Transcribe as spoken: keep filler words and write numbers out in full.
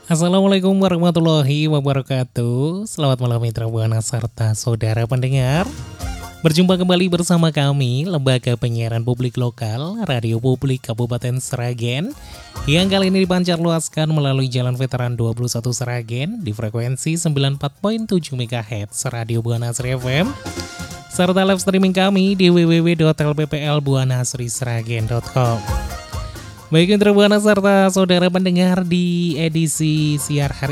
Assalamualaikum warahmatullahi wabarakatuh. Selamat malam mitra Buana serta saudara pendengar. Berjumpa kembali bersama kami, Lembaga Penyiaran Publik Lokal, Radio Publik Kabupaten Sragen, yang kali ini dipancar luaskan melalui Jalan Veteran dua puluh satu Sragen di frekuensi sembilan puluh empat koma tujuh megahertz Radio Buana Sri F M, serta live streaming kami di w w w titik l p p l buana sri sragen titik com. Baik, mitra Buana serta saudara pendengar, di edisi siar hari